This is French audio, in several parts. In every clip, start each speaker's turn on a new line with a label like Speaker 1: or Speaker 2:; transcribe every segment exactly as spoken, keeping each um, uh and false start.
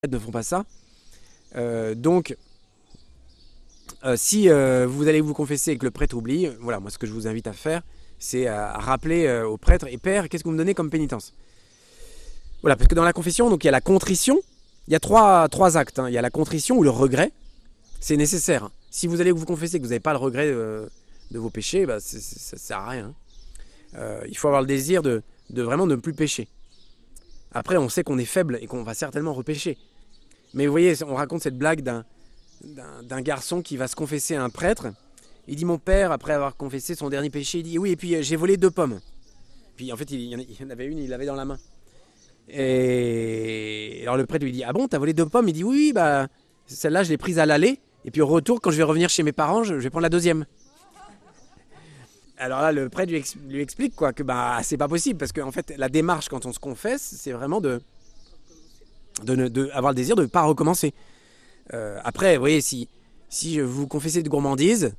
Speaker 1: ne font pas ça. Euh, donc, euh, si euh, vous allez vous confesser et que le prêtre oublie, voilà, moi ce que je vous invite à faire, c'est à, à rappeler euh, au prêtre, et Père, qu'est-ce que vous me donnez comme pénitence? Voilà, parce que dans la confession, donc il y a la contrition, il y a trois, trois actes. Hein. Il y a la contrition ou le regret, c'est nécessaire. Hein. Si vous allez vous confesser que vous n'avez pas le regret euh, de vos péchés, bah, c'est, c'est, ça ne sert à rien. Hein. Euh, il faut avoir le désir de, de vraiment ne plus pécher. Après, on sait qu'on est faible et qu'on va certainement repécher. Mais vous voyez, on raconte cette blague d'un, d'un, d'un garçon qui va se confesser à un prêtre. Il dit, mon père, après avoir confessé son dernier péché, il dit, oui, et puis euh, j'ai volé deux pommes. Puis en fait, il y en avait une, il l'avait dans la main. Et alors le prêtre lui dit, ah bon, t'as volé deux pommes? Il dit, oui, oui, bah, celle-là, je l'ai prise à l'aller. Et puis au retour, quand je vais revenir chez mes parents, je vais prendre la deuxième. Alors là, le prêtre lui, ex- lui explique quoi, que bah, c'est pas possible. Parce qu'en fait, la démarche, quand on se confesse, c'est vraiment de, de, ne- de avoir le désir de ne pas recommencer. Euh, après, vous voyez, si, si vous confessez de gourmandise,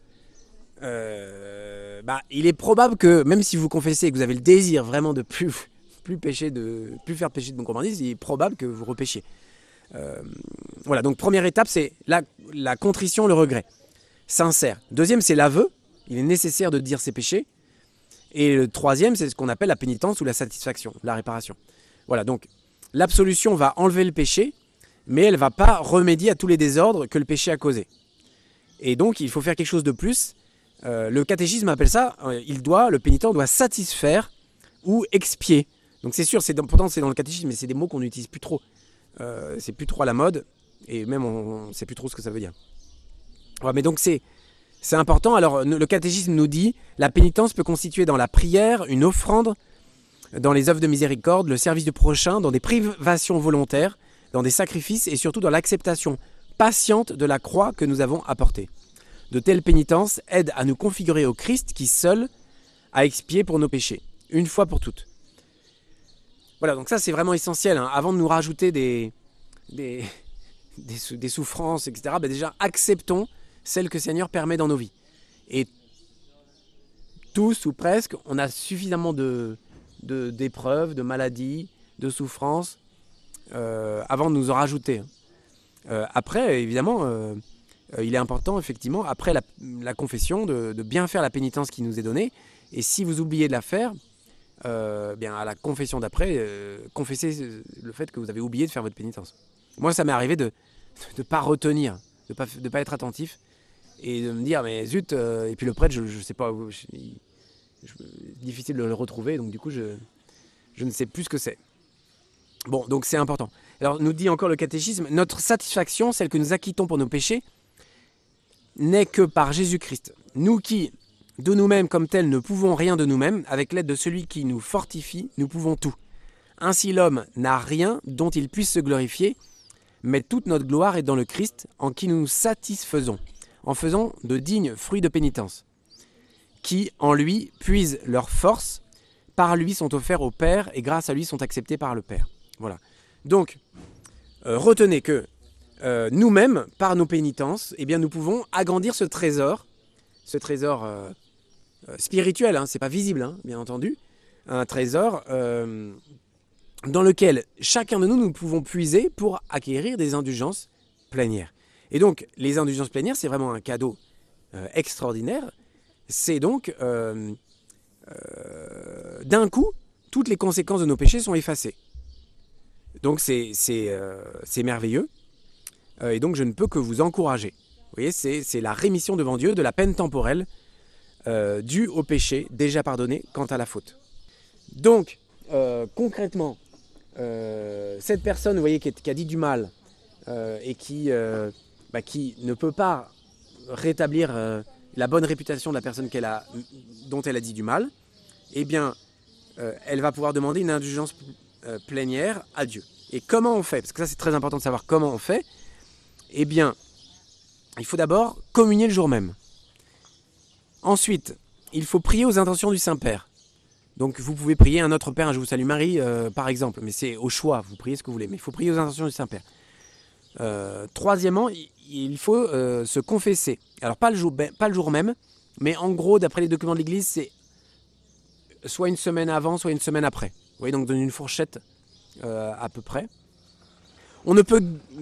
Speaker 1: euh, bah, il est probable que, même si vous confessez et que vous avez le désir vraiment de plus, plus, pécher de, plus faire pécher de gourmandise, il est probable que vous repêchiez. Euh, voilà, donc première étape, c'est la, la contrition, le regret. Sincère. Deuxième, c'est l'aveu. Il est nécessaire de dire ses péchés. Et le troisième, c'est ce qu'on appelle la pénitence ou la satisfaction, la réparation. Voilà, donc l'absolution va enlever le péché, mais elle ne va pas remédier à tous les désordres que le péché a causés. Et donc, il faut faire quelque chose de plus. Euh, le catéchisme appelle ça, euh, il doit, le pénitent doit satisfaire ou expier. Donc c'est sûr, c'est dans, pourtant c'est dans le catéchisme, mais c'est des mots qu'on n'utilise plus trop. Euh, c'est plus trop à la mode, et même on ne sait plus trop ce que ça veut dire. Ouais, mais donc c'est, c'est important. Alors le catéchisme nous dit, la pénitence peut constituer dans la prière une offrande, dans les œuvres de miséricorde, le service du prochain, dans des privations volontaires, dans des sacrifices et surtout dans l'acceptation patiente de la croix que nous avons apportée. De telles pénitences aident à nous configurer au Christ qui seul a expié pour nos péchés, une fois pour toutes. Voilà, donc ça c'est vraiment essentiel. Hein. Avant de nous rajouter des, des, des, des souffrances, et cetera, ben déjà acceptons celles que le Seigneur permet dans nos vies. Et tous ou presque, on a suffisamment de, de, d'épreuves, de maladies, de souffrances, euh, avant de nous en rajouter. Euh, après, évidemment, euh, euh, il est important, effectivement, après la, la confession, de, de bien faire la pénitence qui nous est donnée. Et si vous oubliez de la faire, euh, bien à la confession d'après, euh, confessez le fait que vous avez oublié de faire votre pénitence. Moi, ça m'est arrivé de ne pas retenir, de ne pas, de pas être attentif, et de me dire, mais zut, euh, et puis le prêtre, je ne sais pas, je, il, je, difficile de le retrouver, donc du coup, je, je ne sais plus ce que c'est. Bon, donc c'est important. Alors, nous dit encore le catéchisme, notre satisfaction, celle que nous acquittons pour nos péchés, n'est que par Jésus-Christ. Nous qui, de nous-mêmes comme tels, ne pouvons rien de nous-mêmes, avec l'aide de celui qui nous fortifie, nous pouvons tout. Ainsi l'homme n'a rien dont il puisse se glorifier, mais toute notre gloire est dans le Christ, en qui nous nous satisfaisons, en faisant de dignes fruits de pénitence, qui, en lui, puisent leur force, par lui sont offerts au Père, et grâce à lui sont acceptés par le Père. Voilà. Donc, euh, retenez que euh, nous-mêmes, par nos pénitences, eh bien, nous pouvons agrandir ce trésor, ce trésor euh, euh, spirituel, hein, c'est pas visible, hein, bien entendu, un trésor euh, dans lequel chacun de nous, nous pouvons puiser pour acquérir des indulgences plénières. Et donc, les indulgences plénières, c'est vraiment un cadeau euh, extraordinaire. C'est donc, euh, euh, d'un coup, toutes les conséquences de nos péchés sont effacées. Donc c'est, c'est, euh, c'est merveilleux. Euh, et donc je ne peux que vous encourager. Vous voyez, c'est, c'est la rémission devant Dieu de la peine temporelle euh, due au péché déjà pardonné quant à la faute. Donc, euh, concrètement, euh, cette personne, vous voyez, qui, est, qui a dit du mal euh, et qui, euh, bah, qui ne peut pas rétablir euh, la bonne réputation de la personne qu'elle a, dont elle a dit du mal, eh bien, euh, elle va pouvoir demander une indulgence euh, plénière à Dieu. Et comment on fait? Parce que ça, c'est très important de savoir comment on fait. Eh bien, il faut d'abord communier le jour même. Ensuite, il faut prier aux intentions du Saint-Père. Donc, vous pouvez prier un Notre Père, un Je vous salue Marie, euh, par exemple. Mais c'est au choix, vous priez ce que vous voulez. Mais il faut prier aux intentions du Saint-Père. Euh, troisièmement, il faut euh, se confesser. Alors, pas le, jour, pas le jour même, mais en gros, d'après les documents de l'Église, c'est soit une semaine avant, soit une semaine après. Vous voyez, donc dans une fourchette euh, à peu près. on ne peut